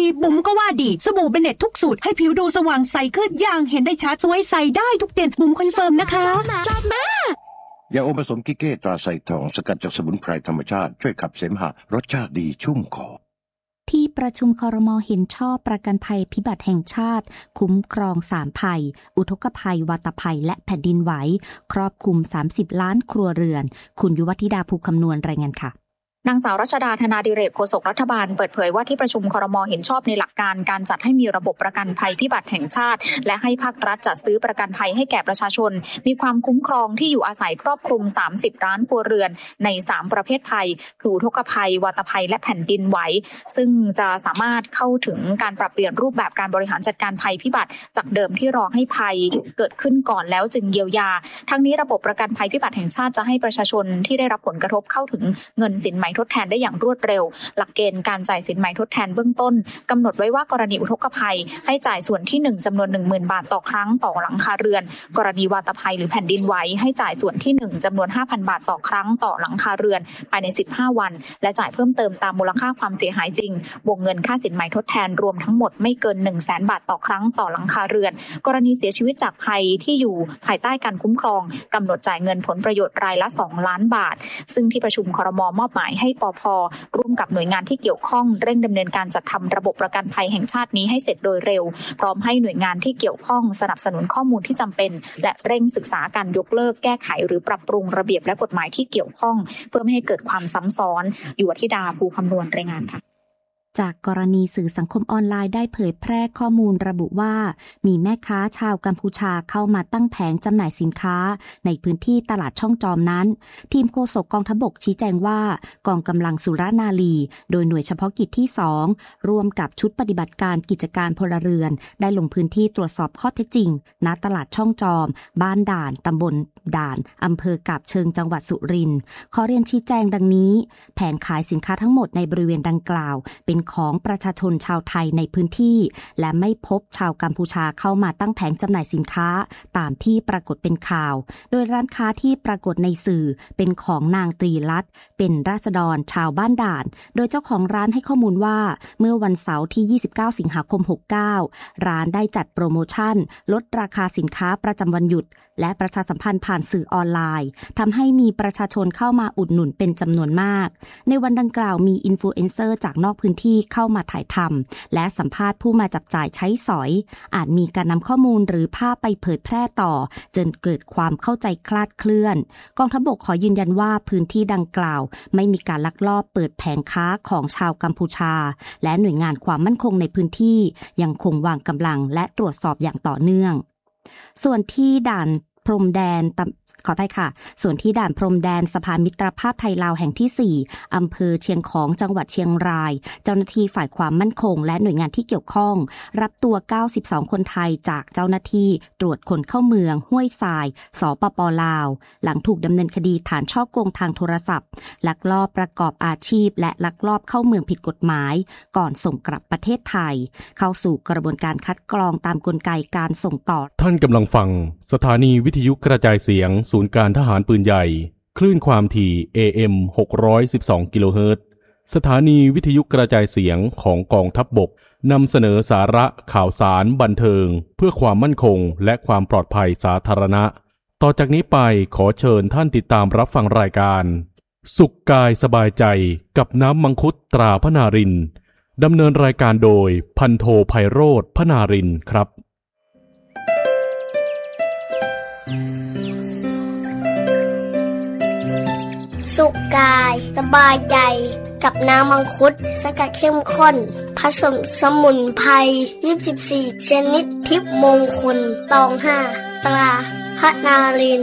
บุ๋มก็ว่าดีสบู่เบเน็ตทุกสูตรให้ผิวดูสว่างใสขึ้นอย่างเห็นได้ชัดสวยใสได้ทุกเดือนบุ๋มคอนเฟิร์มนะคะยาอมผสมกิเก้ตราไซทองสกัดจากสมุนไพรธรรมชาติช่วยขับเสมหะรสชาติดีชุ่มคอที่ประชุมครม.เห็นชอบประกันภัยพิบัติแห่งชาติคุ้มครอง3ภัยอุทกภัยวาตภัยและแผ่นดินไหวครอบคลุม30ล้านครัวเรือนคุณยุวธิดาภูคำนวณรายงานค่ะนางสาวรัชดาธนาดิเรกโฆษกรัฐบาลเปิดเผยว่าที่ประชุมครม.เห็นชอบในหลักการการจัดให้มีระบบประกันภัยพิบัติแห่งชาติและให้ภาครัฐจัดซื้อประกันภัยให้แก่ประชาชนมีความคุ้มครองที่อยู่อาศัยครอบคลุม30ล้านครัวเรือนใน3ประเภทภัยคืออุทกภัยวาตภัยและแผ่นดินไหวซึ่งจะสามารถเข้าถึงการปรับเปลี่ยนรูปแบบการบริหารจัดการภัยพิบัติจากเดิมที่รอให้ภัยเกิดขึ้นก่อนแล้วจึงเยียวยาทั้งนี้ระบบประกันภัยพิบัติแห่งชาติจะให้ประชาชนที่ได้รับผลกระทบเข้าถึงเงินสินไหมทดแทนได้อย่างรวดเร็วหลักเกณฑ์การจ่ายสินไหมทดแทนเบื้องต้นกำหนดไว้ว่ากรณีอุทกภัยให้จ่ายส่วนที่1จำนวน 10,000 บาทต่อครั้งต่อหลังคาเรือนกรณีวาตภัยหรือแผ่นดินไหวให้จ่ายส่วนที่1จำนวน 5,000 บาทต่อครั้งต่อหลังคาเรือนภายใน15วันและจ่ายเพิ่มเติมตามมูลค่าความเสียหายจริงวงเงินค่าสินไหมทดแทนรวมทั้งหมดไม่เกิน 100,000 บาทต่อครั้งต่อหลังคาเรือนกรณีเสียชีวิตจากภัยที่อยู่ภายใต้การคุ้มครองกำหนดจ่ายเงินผลประโยชน์รายละ2ล้านบาทซึ่งที่ประชุมครม.มอบหมายให้ปภ.ร่วมกับหน่วยงานที่เกี่ยวข้องเร่งดำเนินการจัดทำระบบประกันภัยแห่งชาตินี้ให้เสร็จโดยเร็วพร้อมให้หน่วยงานที่เกี่ยวข้องสนับสนุนข้อมูลที่จำเป็นและเร่งศึกษาการยกเลิกแก้ไขหรือปรับปรุงระเบียบและกฎหมายที่เกี่ยวข้องเพื่อไม่ให้เกิดความซ้ำซ้อนยุวธิดาภูคำนวณรายงานค่ะจากกรณีสื่อสังคมออนไลน์ได้เผยแพร่ข้อมูลระบุว่ามีแม่ค้าชาวกัมพูชาเข้ามาตั้งแผงจำหน่ายสินค้าในพื้นที่ตลาดช่องจอมนั้นทีมโฆษกกองทัพบกชี้แจงว่ากองกำลังสุรนารีโดยหน่วยเฉพาะกิจที่2ร่วมกับชุดปฏิบัติการกิจการพลเรือนได้ลงพื้นที่ตรวจสอบข้อเท็จจริงณตลาดช่องจอมบ้านด่านตำบลด่านอำเภอกาบเชิงจังหวัดสุรินทร์ขอเรียนชี้แจงดังนี้แผงขายสินค้าทั้งหมดในบริเวณดังกล่าวเป็นของประชาชนชาวไทยในพื้นที่และไม่พบชาวกัมพูชาเข้ามาตั้งแผงจำหน่ายสินค้าตามที่ปรากฏเป็นข่าวโดยร้านค้าที่ปรากฏในสื่อเป็นของนางตรีรัตน์เป็นราษฎรชาวบ้านด่านโดยเจ้าของร้านให้ข้อมูลว่าเมื่อวันเสาร์ที่29สิงหาคม69ร้านได้จัดโปรโมชั่นลดราคาสินค้าประจำวันหยุดและประชาสัมพันธ์ผ่านสื่อออนไลน์ทำให้มีประชาชนเข้ามาอุดหนุนเป็นจำนวนมากในวันดังกล่าวมีอินฟลูเอนเซอร์จากนอกพื้นที่เข้ามาถ่ายทำและสัมภาษณ์ผู้มาจับจ่ายใช้สอยอาจมีการนำข้อมูลหรือภาพไปเผยแพร่ต่อจนเกิดความเข้าใจคลาดเคลื่อนกองทัพบกขอยืนยันว่าพื้นที่ดังกล่าวไม่มีการลักลอบเปิดแผงค้าของชาวกัมพูชาและหน่วยงานความมั่นคงในพื้นที่ยังคงวางกำลังและตรวจสอบอย่างต่อเนื่องส่วนที่ด่านพรมแดนขออภัยค่ะส่วนที่ด่านพรมแดนสะพานมิตรภาพไทยลาวแห่งที่4อำเภอเชียงของจังหวัดเชียงรายเจ้าหน้าที่ฝ่ายความมั่นคงและหน่วยงานที่เกี่ยวข้องรับตัว92คนไทยจากเจ้าหน้าที่ตรวจคนเข้าเมืองห้วยทรายสปป.ลาวหลังถูกดำเนินคดีฐานฉ้อโกงทางโทรศัพท์ลักลอบประกอบอาชีพและลักลอบเข้าเมืองผิดกฎหมายก่อนส่งกลับประเทศไทยเข้าสู่กระบวนการคัดกรองตามกลไกการส่งต่อท่านกำลังฟังสถานีวิทยุกระจายเสียงศูนย์การทหารปืนใหญ่คลื่นความถี่ AM 612 กิโลเฮิรตซ์สถานีวิทยุกระจายเสียงของกองทัพบกนำเสนอสาระข่าวสารบันเทิงเพื่อความมั่นคงและความปลอดภัยสาธารณะต่อจากนี้ไปขอเชิญท่านติดตามรับฟังรายการสุขกายสบายใจกับน้ำมังคุดตราพนารินดำเนินรายการโดยพันโทไพโรจน์พนารินครับสุขกายสบายใจกับน้ำมังคุดสกัดเข้มข้นผสมสมุนไพร24ชนิดทิพย์มงคลตอง5ตราพนาริน